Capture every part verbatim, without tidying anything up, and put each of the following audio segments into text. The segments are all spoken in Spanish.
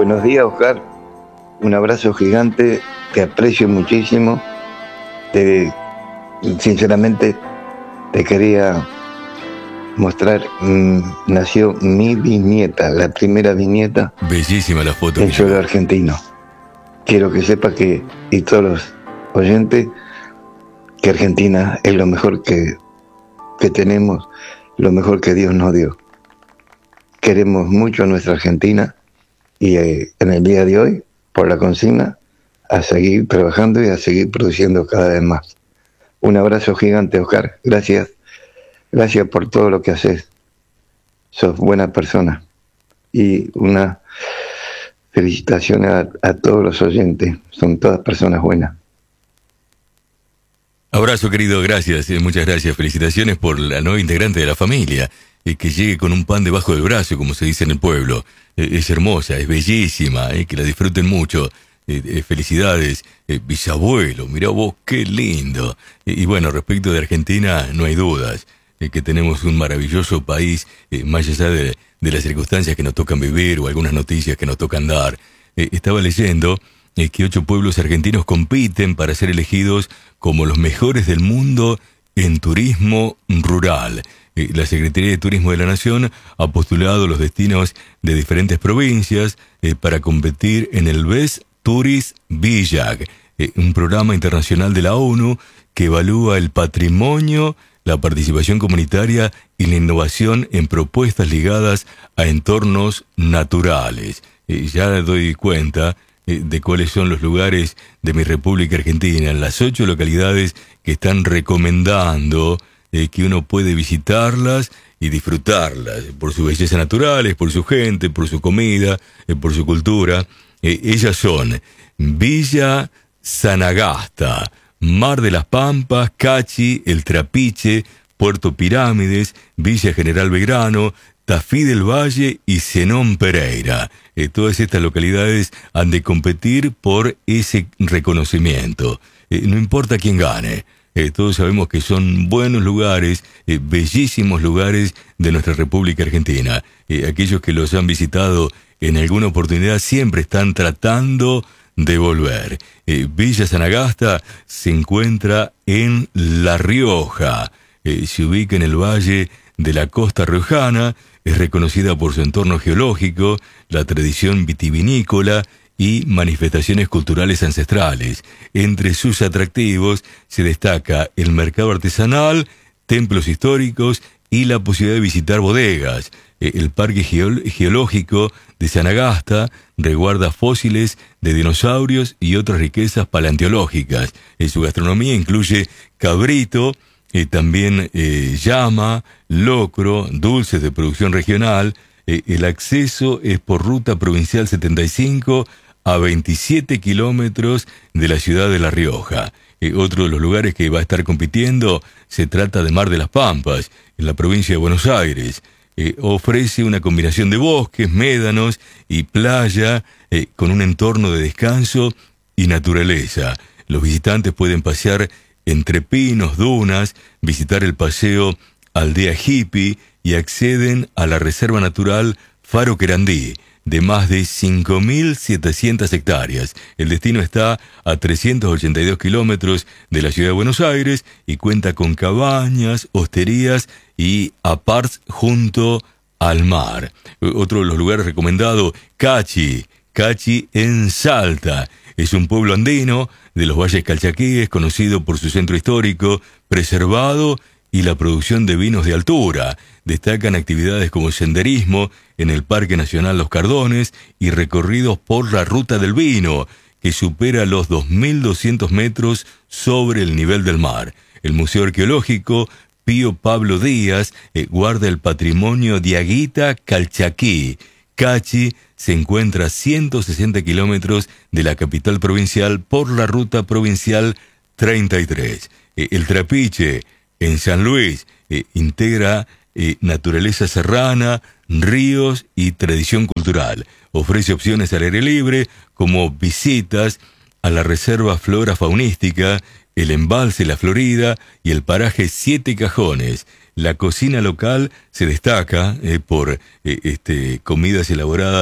Buenos días, Oscar. Un abrazo gigante, te aprecio muchísimo. Te, sinceramente, te quería mostrar, mmm, nació mi bisnieta, la primera bisnieta. Bellísima la foto. En suelo argentino. Quiero que sepa que, y todos los oyentes, que Argentina es lo mejor que, que tenemos, lo mejor que Dios nos dio. Queremos mucho a nuestra Argentina y eh, en el día de hoy, por la consigna, a seguir trabajando y a seguir produciendo cada vez más. Un abrazo gigante, Oscar. Gracias. Gracias por todo lo que haces. Sos buena persona. Y una felicitación a, a todos los oyentes. Son todas personas buenas. Abrazo, querido. Gracias. Eh, muchas gracias. Felicitaciones por la nueva integrante de la familia. Eh, que llegue con un pan debajo del brazo, como se dice en el pueblo. Eh, es hermosa, es bellísima. Eh, que la disfruten mucho. Eh, eh, felicidades, eh, bisabuelo, mirá vos, qué lindo. Eh, y bueno, respecto de Argentina, no hay dudas, eh, que tenemos un maravilloso país, eh, más allá de, de las circunstancias que nos tocan vivir o algunas noticias que nos tocan dar. Eh, estaba leyendo eh, que ocho pueblos argentinos compiten para ser elegidos como los mejores del mundo en turismo rural. Eh, la Secretaría de Turismo de la Nación ha postulado los destinos de diferentes provincias eh, para competir en el Best Tourist Village, eh, un programa internacional de la ONU que evalúa el patrimonio, la participación comunitaria y la innovación en propuestas ligadas a entornos naturales. Eh, ya doy cuenta eh, de cuáles son los lugares de mi República Argentina, en las ocho localidades que están recomendando eh, que uno puede visitarlas y disfrutarlas, por sus bellezas naturales, por su gente, por su comida, eh, por su cultura. Eh, ellas son Villa Sanagasta, Mar de las Pampas, Cachi, El Trapiche, Puerto Pirámides, Villa General Belgrano, Tafí del Valle y Zenón Pereira. Eh, todas estas localidades han de competir por ese reconocimiento. Eh, no importa quién gane. Eh, todos sabemos que son buenos lugares, eh, bellísimos lugares de nuestra República Argentina. Eh, aquellos que los han visitado en alguna oportunidad siempre están tratando de volver. Eh, Villa Sanagasta se encuentra en La Rioja. Eh, se ubica en el valle de la costa riojana. Es reconocida por su entorno geológico, la tradición vitivinícola y manifestaciones culturales ancestrales. Entre sus atractivos se destaca el mercado artesanal, templos históricos y la posibilidad de visitar bodegas. El Parque Geol- Geológico de Sanagasta resguarda fósiles de dinosaurios y otras riquezas paleontológicas. En su gastronomía incluye cabrito, eh, también eh, llama, locro, dulces de producción regional. Eh, el acceso es por ruta provincial setenta y cinco a veintisiete kilómetros de la ciudad de La Rioja. Eh, otro de los lugares que va a estar compitiendo se trata de Mar de las Pampas, en la provincia de Buenos Aires. Eh, ofrece una combinación de bosques, médanos y playa eh, con un entorno de descanso y naturaleza. Los visitantes pueden pasear entre pinos, dunas, visitar el paseo Aldea Hippie y acceden a la Reserva Natural Faro Querandí, de más de cinco mil setecientas hectáreas. El destino está a trescientos ochenta y dos kilómetros de la ciudad de Buenos Aires y cuenta con cabañas, hosterías y aparts junto al mar. Otro de los lugares recomendados, Cachi, Cachi en Salta. Es un pueblo andino de los valles calchaquíes, conocido por su centro histórico, preservado y la producción de vinos de altura. Destacan actividades como senderismo en el Parque Nacional Los Cardones y recorridos por la Ruta del Vino, que supera los dos mil doscientos metros sobre el nivel del mar. El Museo Arqueológico Pío Pablo Díaz eh, guarda el patrimonio Diaguita Calchaquí. Cachi se encuentra a ciento sesenta kilómetros de la capital provincial por la Ruta Provincial treinta y tres. Eh, el Trapiche, en San Luis, eh, integra eh, naturaleza serrana, ríos y tradición cultural. Ofrece opciones al aire libre, como visitas a la Reserva Flora Faunística, el Embalse La Florida y el paraje Siete Cajones. La cocina local se destaca eh, por eh, este, comidas elaboradas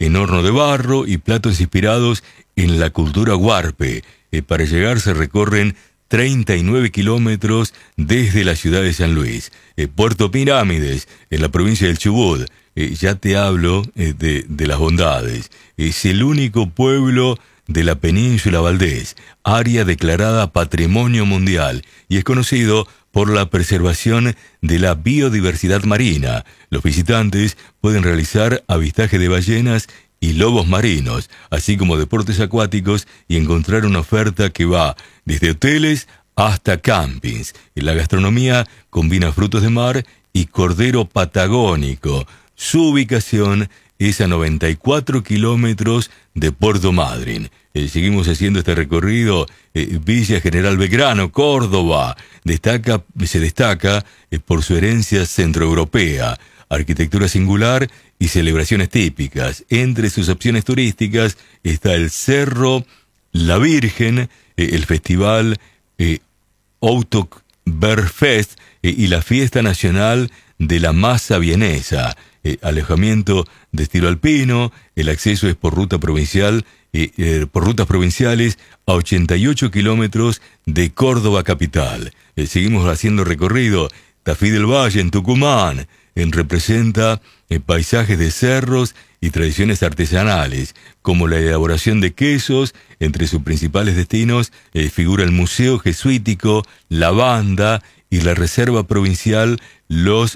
en horno de barro y platos inspirados en la cultura huarpe. Eh, para llegar se recorren treinta y nueve kilómetros desde la ciudad de San Luis. Eh, Puerto Pirámides, en la provincia del Chubut. Eh, ya te hablo eh, de, de las bondades. Es el único pueblo de la península Valdés, área declarada Patrimonio Mundial, y es conocido por la preservación de la biodiversidad marina. Los visitantes pueden realizar avistaje de ballenas y lobos marinos, así como deportes acuáticos, y encontrar una oferta que va desde hoteles hasta campings. La gastronomía combina frutos de mar y cordero patagónico. Su ubicación es a noventa y cuatro kilómetros de Puerto Madryn. Eh, seguimos haciendo este recorrido. eh, Villa General Belgrano, Córdoba, destaca, se destaca eh, por su herencia centroeuropea, arquitectura singular y celebraciones típicas. Entre sus opciones turísticas está el Cerro La Virgen, eh, el festival eh, Oktoberfest eh, y la fiesta nacional de la masa vienesa. Eh, alojamiento de estilo alpino. El acceso es por ruta provincial, eh, eh, por rutas provinciales a ochenta y ocho kilómetros de Córdoba capital. Eh, seguimos haciendo recorrido. Tafí del Valle en Tucumán, en representa eh, paisajes de cerros y tradiciones artesanales, como la elaboración de quesos. Entre sus principales destinos eh, figura el Museo Jesuítico, la Banda y la Reserva Provincial Los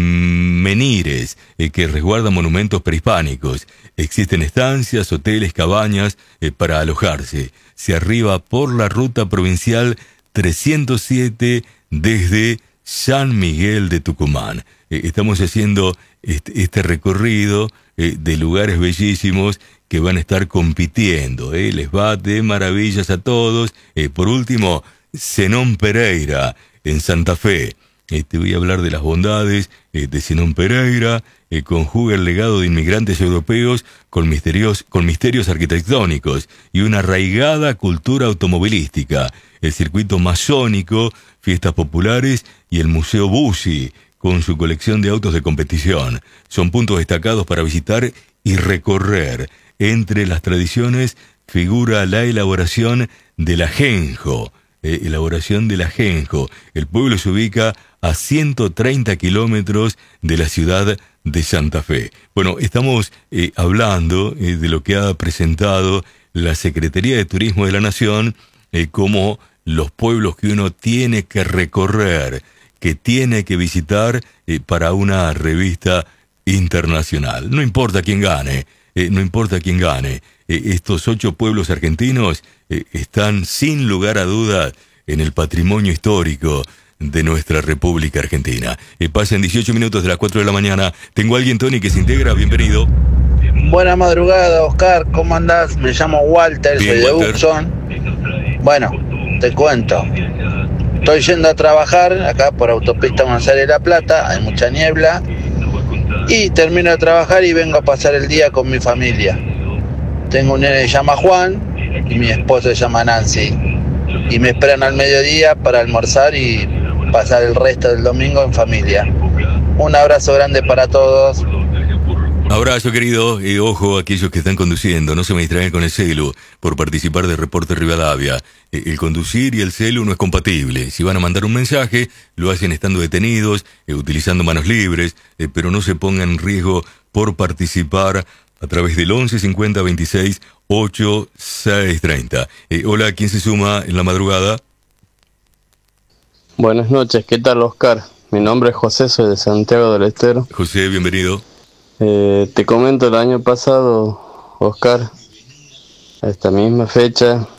Menires, eh, que resguarda monumentos prehispánicos. Existen estancias, hoteles, cabañas eh, para alojarse. Se arriba por la ruta provincial trescientos siete desde San Miguel de Tucumán. Eh, estamos haciendo este, este recorrido eh, de lugares bellísimos que van a estar compitiendo. Eh. Les va de maravillas a todos. Eh, por último, Zenón Pereira, en Santa Fe. Eh, te voy a hablar de las bondades eh, de Zenón Pereira. Eh, conjuga el legado de inmigrantes europeos con misterios, con misterios arquitectónicos y una arraigada cultura automovilística. El circuito masónico, fiestas populares y el Museo Bussi, con su colección de autos de competición. Son puntos destacados para visitar y recorrer. Entre las tradiciones figura la elaboración del ajenjo. Eh, elaboración del ajenjo. El pueblo se ubica a ciento treinta kilómetros de la ciudad de Santa Fe. Bueno, estamos eh, hablando eh, de lo que ha presentado la Secretaría de Turismo de la Nación eh, como los pueblos que uno tiene que recorrer, que tiene que visitar eh, para una revista internacional. No importa quién gane, eh, no importa quién gane. Eh, estos ocho pueblos argentinos eh, están sin lugar a dudas en el patrimonio histórico de nuestra República Argentina. Eh, pasan dieciocho minutos de las cuatro de la mañana. Tengo a alguien, Tony, que se integra. Bienvenido. Buena madrugada, Oscar. ¿Cómo andás? Me llamo Walter, Bien, soy de Walter. Uxon. Bueno, te cuento. Estoy yendo a trabajar acá por autopista Buenos Aires La Plata. Hay mucha niebla. Y termino de trabajar y vengo a pasar el día con mi familia. Tengo un nene que se llama Juan y mi esposa se llama Nancy. Y me esperan al mediodía para almorzar y pasar el resto del domingo en familia. Un abrazo grande para todos. Abrazo, querido. Eh, ojo a aquellos que están conduciendo. No se me distraigan con el celu por participar de Reporte Rivadavia. Eh, el conducir y el celu no es compatible. Si van a mandar un mensaje, lo hacen estando detenidos, eh, utilizando manos libres, eh, pero no se pongan en riesgo por participar a través del once cincuenta veintiséis ochenta y seis treinta. Eh, hola, ¿quién se suma en la madrugada? Buenas noches, ¿qué tal, Oscar? Mi nombre es José, soy de Santiago del Estero. José, bienvenido. Eh, te comento, el año pasado, Oscar, a esta misma fecha,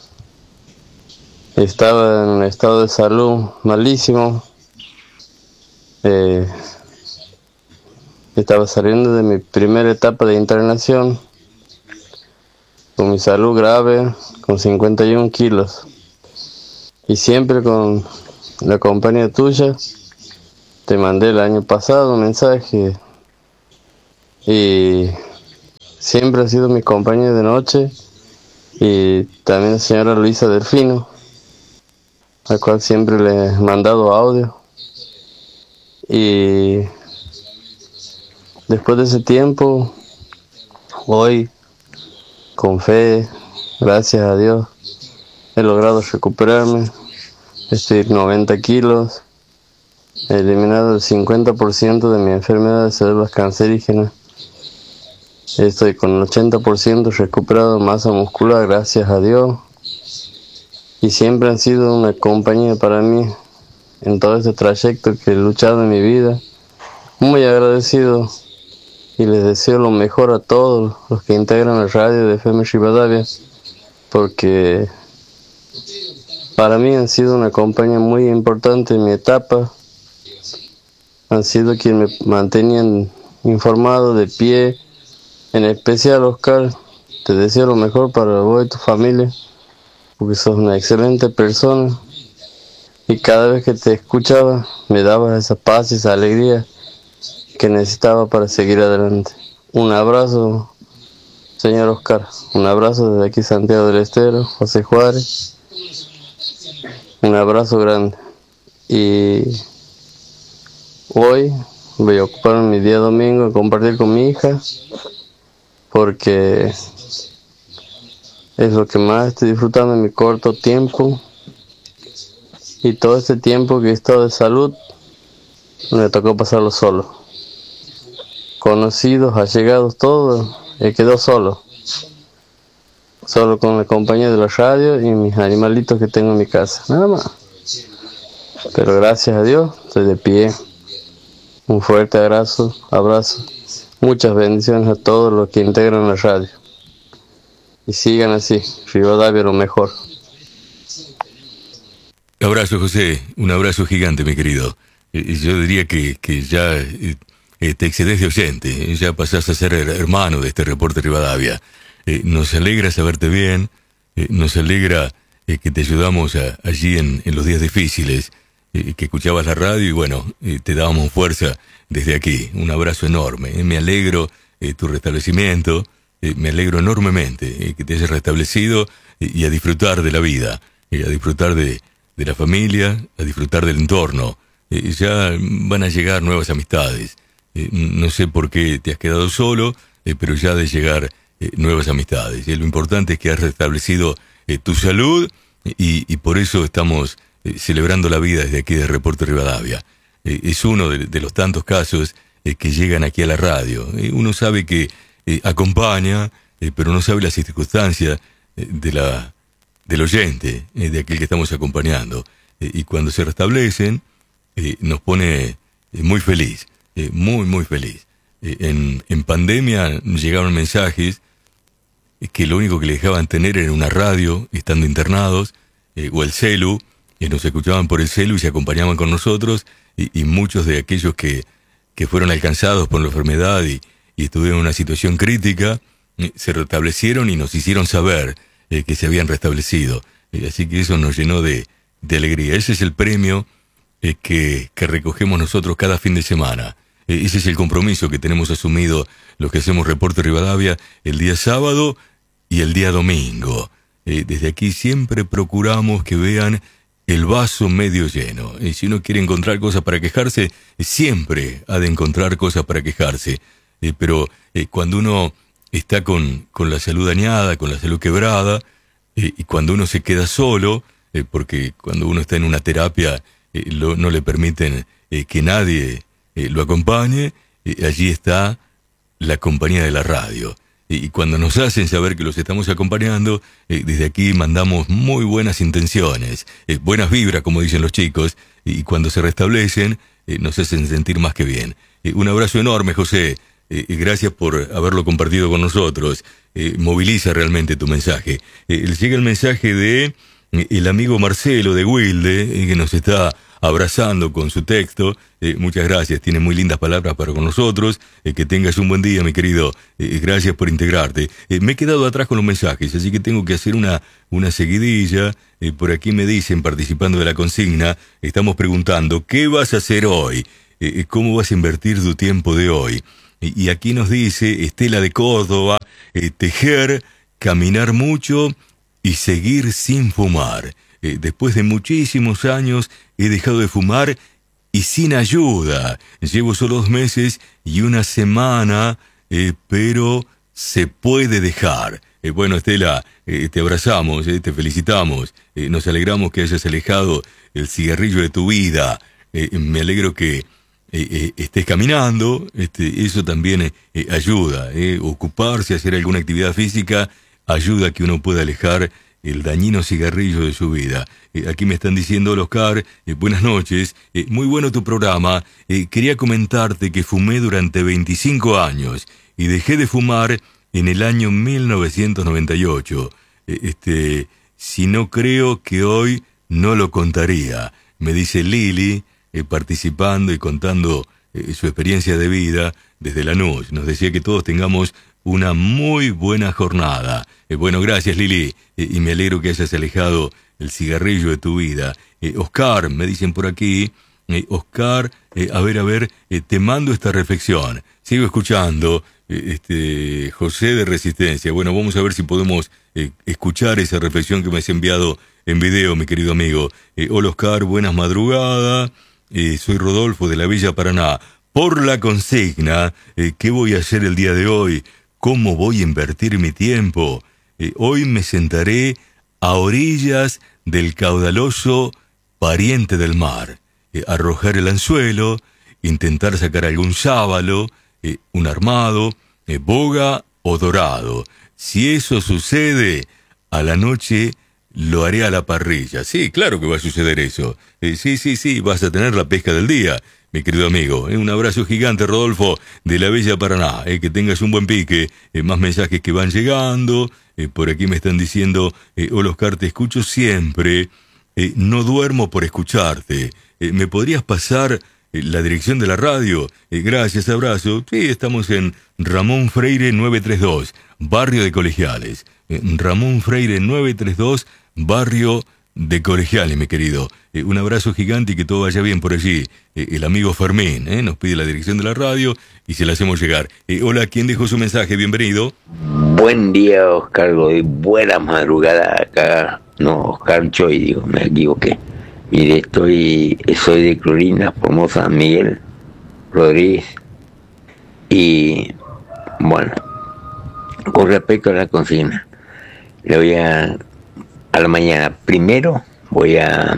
estaba en un estado de salud malísimo. Eh, estaba saliendo de mi primera etapa de internación, con mi salud grave, con cincuenta y uno kilos. Y siempre con la compañía tuya, te mandé el año pasado un mensaje. Y siempre ha sido mi compañía de noche, y también la señora Luisa Delfino, al cual siempre le he mandado audio. Y después de ese tiempo, hoy con fe, gracias a Dios, he logrado recuperarme. Estoy noventa kilos, he eliminado el cincuenta por ciento de mi enfermedad de células cancerígenas. Estoy con el ochenta por ciento recuperado de masa muscular, gracias a Dios. Y siempre han sido una compañía para mí en todo este trayecto que he luchado en mi vida. Muy agradecido y les deseo lo mejor a todos los que integran la radio de F M Rivadavia, porque para mí han sido una compañía muy importante en mi etapa. Han sido quienes me mantenían informado, de pie. En especial, Oscar, te deseo lo mejor para vos y tu familia, porque sos una excelente persona. Y cada vez que te escuchaba, me dabas esa paz y esa alegría que necesitaba para seguir adelante. Un abrazo, señor Oscar. Un abrazo desde aquí, Santiago del Estero, José Juárez. Un abrazo grande. Y hoy voy a ocupar mi día domingo a compartir con mi hija, porque es lo que más estoy disfrutando en mi corto tiempo. Y todo este tiempo que he estado de salud, me tocó pasarlo solo. Conocidos, allegados, todo, he quedado solo. Solo con la compañía de la radio y mis animalitos que tengo en mi casa, nada más. Pero gracias a Dios, estoy de pie. Un fuerte abrazo, abrazo. Muchas bendiciones a todos los que integran la radio. Y sigan así, Rivadavia lo mejor. Abrazo, José, un abrazo gigante, mi querido. Eh, yo diría que, que ya eh, te excedes de oyente, eh, ya pasás a ser hermano de este reporte Rivadavia. Eh, nos alegra saberte bien, eh, nos alegra eh, que te ayudamos a, allí en, en los días difíciles, eh, que escuchabas la radio y bueno, eh, te dábamos fuerza desde aquí. Un abrazo enorme, eh, me alegro eh, tu restablecimiento, eh, me alegro enormemente eh, que te hayas restablecido eh, y a disfrutar de la vida, eh, a disfrutar de... de la familia, a disfrutar del entorno. Eh, ya van a llegar nuevas amistades. Eh, no sé por qué te has quedado solo, eh, pero ya ha de llegar eh, nuevas amistades. Eh, lo importante es que has restablecido eh, tu salud y, y por eso estamos eh, celebrando la vida desde aquí de Reporte Rivadavia. Eh, es uno de, de los tantos casos eh, que llegan aquí a la radio. Eh, uno sabe que eh, acompaña, eh, pero no sabe las circunstancias eh, de la... del oyente, eh, de aquel que estamos acompañando. Eh, y cuando se restablecen, eh, nos pone eh, muy feliz, eh, muy, muy feliz. Eh, en, en pandemia llegaban mensajes eh, que lo único que le dejaban tener era una radio, estando internados, eh, o el celu, y nos escuchaban por el celu y se acompañaban con nosotros, y, y muchos de aquellos que, que fueron alcanzados por la enfermedad y, y estuvieron en una situación crítica, eh, se restablecieron y nos hicieron saber Eh, que se habían restablecido. Eh, así que eso nos llenó de, de alegría. Ese es el premio eh, que, que recogemos nosotros cada fin de semana. Eh, ese es el compromiso que tenemos asumido los que hacemos Reporte Rivadavia el día sábado y el día domingo. Eh, desde aquí siempre procuramos que vean el vaso medio lleno. Y si uno quiere encontrar cosas para quejarse, siempre ha de encontrar cosas para quejarse. Eh, pero eh, cuando uno está con, con la salud dañada, con la salud quebrada, eh, y cuando uno se queda solo, eh, porque cuando uno está en una terapia eh, lo, no le permiten eh, que nadie eh, lo acompañe, eh, allí está la compañía de la radio. Eh, y cuando nos hacen saber que los estamos acompañando, eh, desde aquí mandamos muy buenas intenciones, eh, buenas vibras, como dicen los chicos, y cuando se restablecen, eh, nos hacen sentir más que bien. Eh, un abrazo enorme, José. Eh, gracias por haberlo compartido con nosotros. Eh, moviliza realmente tu mensaje. Eh, llega el mensaje de eh, el amigo Marcelo de Wilde, eh, que nos está abrazando con su texto. Eh, muchas gracias, tiene muy lindas palabras para con nosotros. Eh, que tengas un buen día, mi querido. Eh, gracias por integrarte. Eh, me he quedado atrás con los mensajes, así que tengo que hacer una, una seguidilla. Eh, por aquí me dicen, participando de la consigna, estamos preguntando, ¿qué vas a hacer hoy? Eh, ¿Cómo vas a invertir tu tiempo de hoy? Y aquí nos dice Estela de Córdoba, eh, tejer, caminar mucho y seguir sin fumar. Eh, después de muchísimos años he dejado de fumar y sin ayuda. Llevo solo dos meses y una semana, eh, pero se puede dejar. Eh, bueno, Estela, eh, te abrazamos, eh, te felicitamos, eh, nos alegramos que hayas alejado el cigarrillo de tu vida. Eh, me alegro que eh, eh, estés caminando, este, eso también eh, eh, ayuda. Eh, ocuparse, hacer alguna actividad física, ayuda a que uno pueda alejar el dañino cigarrillo de su vida. Eh, aquí me están diciendo, hola Oscar, eh, buenas noches, eh, muy bueno tu programa. Eh, quería comentarte que fumé durante veinticinco años y dejé de fumar en el año mil novecientos noventa y ocho. Eh, este, si no creo que hoy no lo contaría, me dice Lili, eh, participando y contando eh, su experiencia de vida desde Lanús. Nos decía que todos tengamos una muy buena jornada. Eh, bueno, gracias Lili, eh, y me alegro que hayas alejado el cigarrillo de tu vida. Eh, Oscar, me dicen por aquí, eh, Oscar, eh, a ver, a ver, eh, te mando esta reflexión. Sigo escuchando, eh, este José de Resistencia. Bueno, vamos a ver si podemos eh, escuchar esa reflexión que me has enviado en video, mi querido amigo. Eh, hola Oscar, buenas madrugadas. Eh, soy Rodolfo de la Villa Paraná. Por la consigna, eh, ¿qué voy a hacer el día de hoy? ¿Cómo voy a invertir mi tiempo? Eh, hoy me sentaré a orillas del caudaloso pariente del mar, eh, arrojar el anzuelo, intentar sacar algún sábalo, eh, un armado, eh, boga o dorado. Si eso sucede, a la noche lo haré a la parrilla. Sí, claro que va a suceder eso. Eh, sí, sí, sí, vas a tener la pesca del día, mi querido amigo. Eh, un abrazo gigante, Rodolfo, de la Bella Paraná. Eh, que tengas un buen pique. Eh, más mensajes que van llegando. Eh, por aquí me están diciendo, eh, hola Oscar, te escucho siempre. Eh, no duermo por escucharte. Eh, ¿Me podrías pasar eh, la dirección de la radio? Eh, gracias, abrazo. Sí, estamos en Ramón Freire nueve tres dos, barrio de Colegiales. Eh, Ramón Freire nueve tres dos, barrio de Colegiales, mi querido. Eh, un abrazo gigante y que todo vaya bien por allí. Eh, el amigo Fermín eh, nos pide la dirección de la radio y se la hacemos llegar. Eh, hola, ¿quién dejó su mensaje? Bienvenido. Buen día, Oscar Godoy. Buena madrugada acá. No, Oscar Choy, digo, me equivoqué. Mire, estoy, soy de Clorina, Formosa, Miguel Rodríguez. Y, bueno, con respecto a la consigna, le voy a, a la mañana, primero voy a,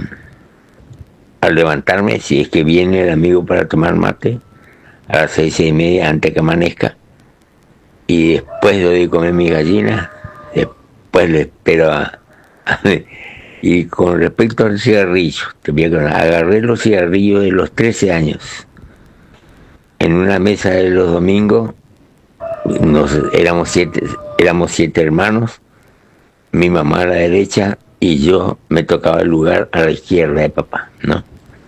a levantarme, si es que viene el amigo para tomar mate, a las seis, seis y media, antes que amanezca. Y después le doy a comer mi gallina, después le espero a... a y con respecto al cigarrillo, te voy a contar, agarré los cigarrillos de los trece años. En una mesa de los domingos, nos, éramos, siete, éramos siete hermanos, mi mamá a la derecha y yo me tocaba el lugar a la izquierda de papá, ¿no?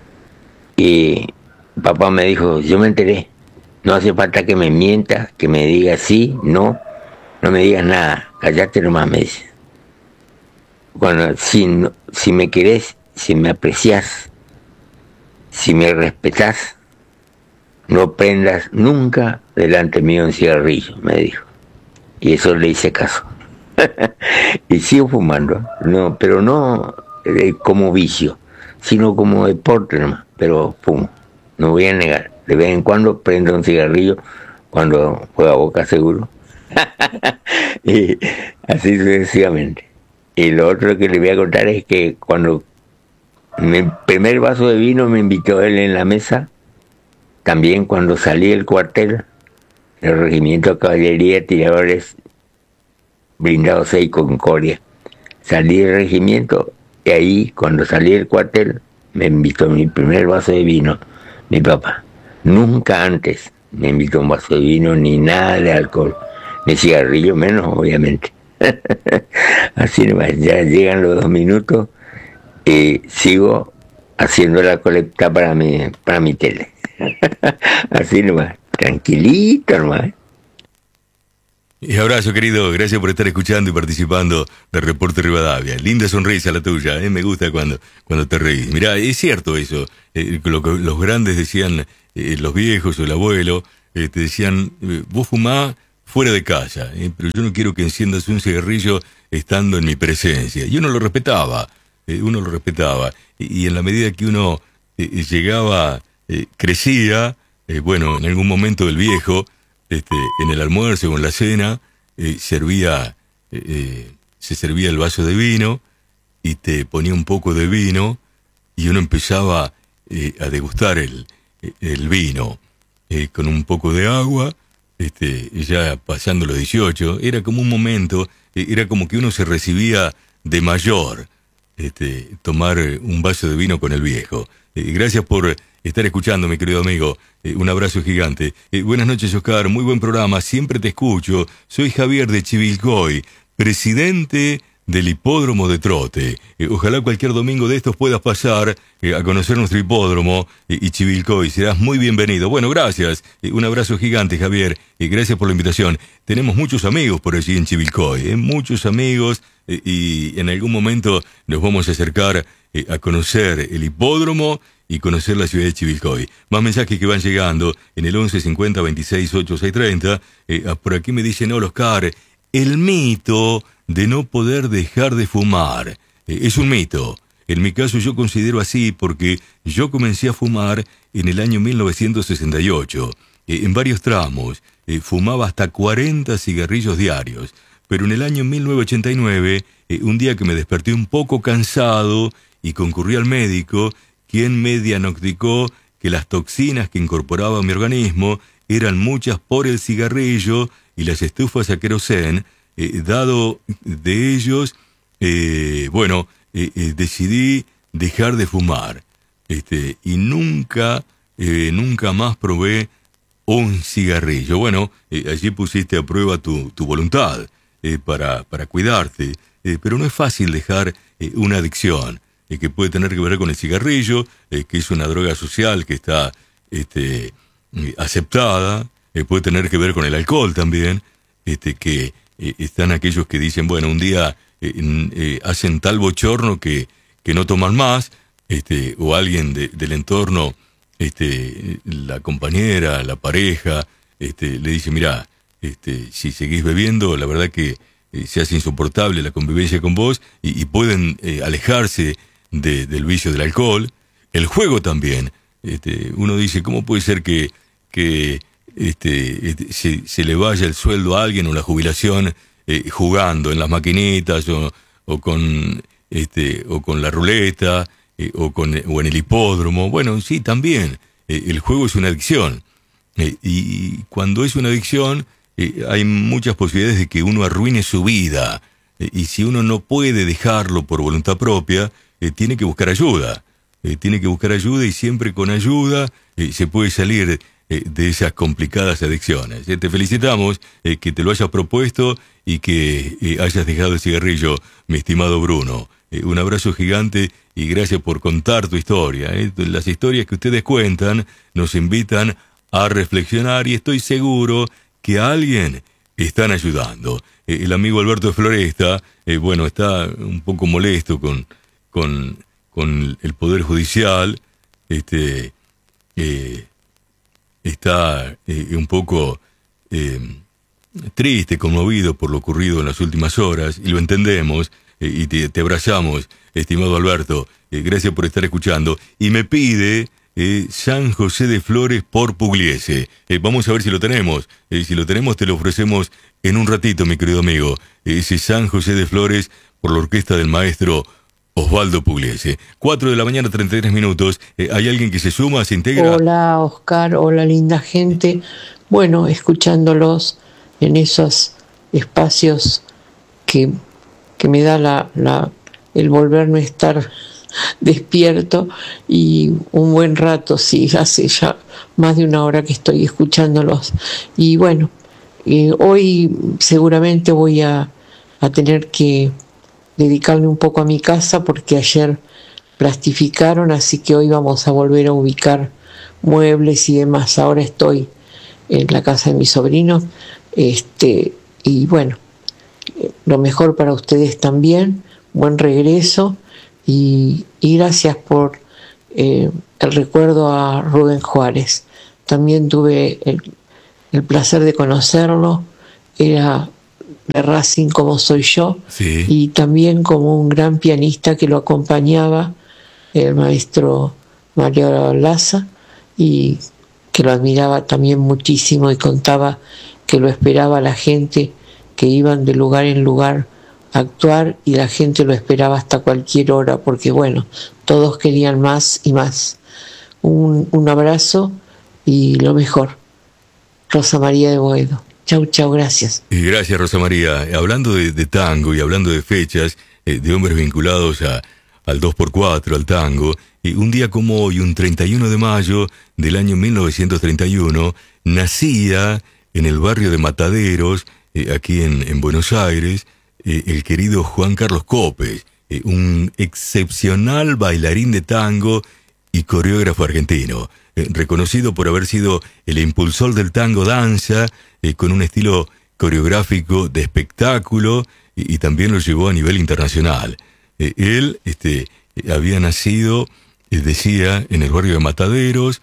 Y papá me dijo, yo me enteré, no hace falta que me mientas, que me digas sí, no, no me digas nada, callate nomás, me dice. Bueno, si, si me querés, si me apreciás, si me respetás, no prendas nunca delante mío un cigarrillo, me dijo. Y eso le hice caso. Y sigo fumando, no, pero no eh, como vicio, sino como deporte nomás, pero fumo, no voy a negar. De vez en cuando prendo un cigarrillo cuando juega Boca seguro. Y así sucesivamente. Y lo otro que le voy a contar es que cuando mi primer vaso de vino me invitó él en la mesa, también cuando salí del cuartel, el Regimiento de Caballería Tiradores Blindados seis Concordia, salí del regimiento y ahí cuando salí del cuartel me invitó mi primer vaso de vino, mi papá. Nunca antes me invitó un vaso de vino ni nada de alcohol, ni cigarrillo menos, obviamente. Así nomás, ya llegan los dos minutos y sigo haciendo la colecta para mi, para mi tele. Así nomás, tranquilito nomás. Y abrazo, querido, gracias por estar escuchando y participando del Reporte Rivadavia. Linda sonrisa la tuya, ¿eh? Me gusta cuando, cuando te reís. Mirá, es cierto eso, eh, lo que los grandes decían, eh, los viejos o el abuelo, eh, te decían, eh, vos fumás fuera de casa, ¿eh? Pero yo no quiero que enciendas un cigarrillo estando en mi presencia. Y uno lo respetaba, eh, uno lo respetaba. Y, y en la medida que uno eh, llegaba, eh, crecía, eh, bueno, en algún momento el viejo, este, en el almuerzo o en la cena, eh, servía eh, se servía el vaso de vino y te ponía un poco de vino y uno empezaba eh, a degustar el, el vino eh, con un poco de agua, este, ya pasando los dieciocho, era como un momento, eh, era como que uno se recibía de mayor, este, tomar un vaso de vino con el viejo. Eh, gracias por estar escuchando, mi querido amigo. Eh, un abrazo gigante. Eh, buenas noches, Oscar. Muy buen programa. Siempre te escucho. Soy Javier de Chivilcoy, presidente del hipódromo de trote. Eh, ojalá cualquier domingo de estos puedas pasar eh, a conocer nuestro hipódromo eh, y Chivilcoy. Serás muy bienvenido. Bueno, gracias. Eh, un abrazo gigante, Javier. Eh, gracias por la invitación. Tenemos muchos amigos por allí en Chivilcoy. Eh, muchos amigos. Eh, y en algún momento nos vamos a acercar eh, a conocer el hipódromo y conocer la ciudad de Chivilcoy. Más mensajes que van llegando en el once cincuenta veintiséis ochenta y seis treinta. Eh, por aquí me dicen, hola, Oscar, el mito de no poder dejar de fumar. Eh, es un mito. En mi caso yo considero así porque yo comencé a fumar en el año mil novecientos sesenta y ocho. Eh, en varios tramos. Eh, fumaba hasta cuarenta cigarrillos diarios. Pero en el año mil novecientos ochenta y nueve, eh, un día que me desperté un poco cansado y concurrí al médico, quien me diagnosticó que las toxinas que incorporaba a mi organismo eran muchas por el cigarrillo y las estufas a querosén. Eh, dado de ellos, eh, bueno, eh, eh, decidí dejar de fumar. Este, y nunca, eh, nunca más probé un cigarrillo. Bueno, eh, allí pusiste a prueba tu, tu voluntad eh, para, para cuidarte, eh, pero no es fácil dejar eh, una adicción. Que puede tener que ver con el cigarrillo, eh, que es una droga social que está este, aceptada, eh, puede tener que ver con el alcohol también, este, que eh, están aquellos que dicen, bueno, un día eh, eh, hacen tal bochorno que, que no toman más, este, o alguien de, del entorno, este, la compañera, la pareja, este, le dice, mira, este, si seguís bebiendo, la verdad que eh, se hace insoportable la convivencia con vos y, y pueden eh, alejarse De, del vicio del alcohol, el juego también. Este, uno dice, ¿cómo puede ser que, que este, este, se, se le vaya el sueldo a alguien o la jubilación eh, jugando en las maquinitas o, o con este, o con la ruleta eh, o, con, o en el hipódromo? Bueno, sí, también. Eh, el juego es una adicción. Eh, y cuando es una adicción, eh, hay muchas posibilidades de que uno arruine su vida. Eh, y si uno no puede dejarlo por voluntad propia, Eh, tiene que buscar ayuda, eh, tiene que buscar ayuda y siempre con ayuda eh, se puede salir eh, de esas complicadas adicciones. Eh, te felicitamos eh, que te lo hayas propuesto y que eh, hayas dejado el cigarrillo, mi estimado Bruno. Eh, un abrazo gigante y gracias por contar tu historia. Eh. Las historias que ustedes cuentan nos invitan a reflexionar y estoy seguro que a alguien están ayudando. Eh, el amigo Alberto de Floresta, eh, bueno, está un poco molesto con... Con, con el Poder Judicial, este, eh, está eh, un poco eh, triste, conmovido por lo ocurrido en las últimas horas, y lo entendemos, eh, y te, te abrazamos, estimado Alberto, eh, gracias por estar escuchando, y me pide eh, San José de Flores por Pugliese. Eh, vamos a ver si lo tenemos, eh, si lo tenemos te lo ofrecemos en un ratito, mi querido amigo, eh, ese San José de Flores por la orquesta del maestro Osvaldo Pugliese. cuatro de la mañana, treinta y tres minutos. Eh, ¿Hay alguien que se suma, se integra? Hola, Oscar. Hola, linda gente. Bueno, escuchándolos en esos espacios que, que me da la, la, el volverme a estar despierto y un buen rato, sí, hace ya más de una hora que estoy escuchándolos. Y bueno, eh, hoy seguramente voy a, a tener que dedicarme un poco a mi casa porque ayer plastificaron, así que hoy vamos a volver a ubicar muebles y demás. Ahora estoy en la casa de mi sobrino, este, y bueno, lo mejor para ustedes también, buen regreso y, y gracias por eh, el recuerdo a Rubén Juárez. También tuve el, el placer de conocerlo, era de Racing como soy yo, sí. Y también como un gran pianista que lo acompañaba, el maestro Mario Laza, y que lo admiraba también muchísimo y contaba que lo esperaba la gente que iban de lugar en lugar a actuar y la gente lo esperaba hasta cualquier hora porque, bueno, todos querían más y más. Un, un abrazo y lo mejor. Rosa María de Boedo. Chau, chau, gracias. Y gracias, Rosa María. Hablando de, de tango y hablando de fechas, eh, de hombres vinculados a, al dos por cuatro, al tango, eh, un día como hoy, un treinta y uno de mayo del año mil novecientos treinta y uno, nacía en el barrio de Mataderos, eh, aquí en, en Buenos Aires, eh, el querido Juan Carlos Copes, eh, un excepcional bailarín de tango y coreógrafo argentino, eh, reconocido por haber sido el impulsor del tango danza, eh, con un estilo coreográfico de espectáculo, y, y también lo llevó a nivel internacional. Eh, él este, había nacido, eh, decía, en el barrio de Mataderos.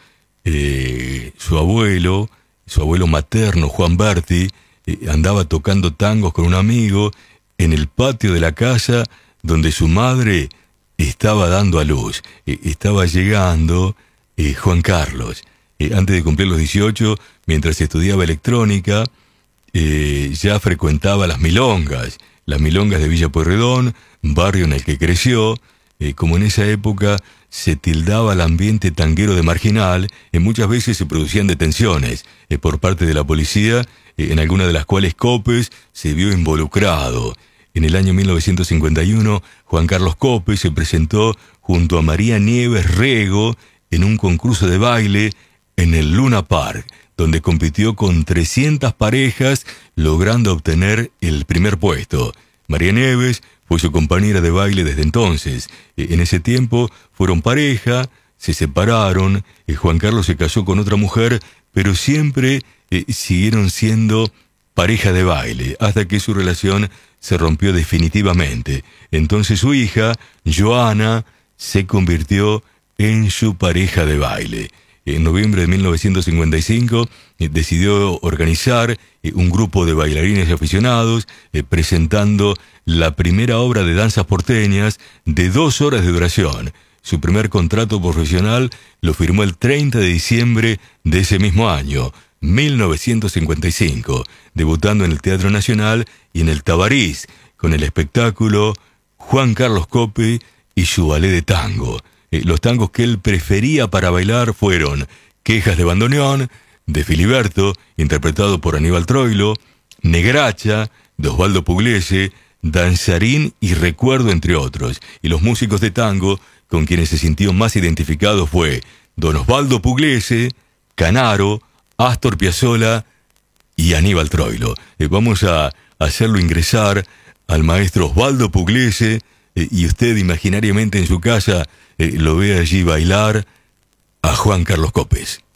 Eh, su abuelo, su abuelo materno, Juan Berti, eh, andaba tocando tangos con un amigo en el patio de la casa donde su madre estaba dando a luz. Eh, estaba llegando eh, Juan Carlos. Eh, antes de cumplir los dieciocho, mientras estudiaba electrónica, eh, ya frecuentaba las milongas, las milongas de Villa Pueyrredón, barrio en el que creció. Eh, como en esa época se tildaba el ambiente tanguero de marginal, eh, muchas veces se producían detenciones eh, por parte de la policía, eh, en alguna de las cuales Copes se vio involucrado. En el año mil novecientos cincuenta y uno, Juan Carlos Copes se presentó junto a María Nieves Rego en un concurso de baile en el Luna Park, donde compitió con trescientas parejas, logrando obtener el primer puesto. María Nieves fue su compañera de baile desde entonces. En ese tiempo fueron pareja, se separaron, Juan Carlos se casó con otra mujer, pero siempre eh, siguieron siendo pareja de baile, hasta que su relación se rompió definitivamente. Entonces su hija, Joana, se convirtió en su pareja de baile. En noviembre de mil novecientos cincuenta y cinco eh, decidió organizar eh, un grupo de bailarines aficionados, eh, presentando la primera obra de danzas porteñas de dos horas de duración. Su primer contrato profesional lo firmó el treinta de diciembre de ese mismo año, mil novecientos cincuenta y cinco, debutando en el Teatro Nacional y en el Tabarís, con el espectáculo Juan Carlos Copes y su ballet de tango. Eh, los tangos que él prefería para bailar fueron Quejas de bandoneón, de Filiberto, interpretado por Aníbal Troilo, Negracha, de Osvaldo Pugliese, Danzarín y Recuerdo, entre otros. Y los músicos de tango con quienes se sintió más identificado fue don Osvaldo Pugliese, Canaro, Astor Piazzolla y Aníbal Troilo. Eh, vamos a hacerlo ingresar al maestro Osvaldo Pugliese, eh, y usted imaginariamente en su casa eh, lo ve allí bailar a Juan Carlos Copes.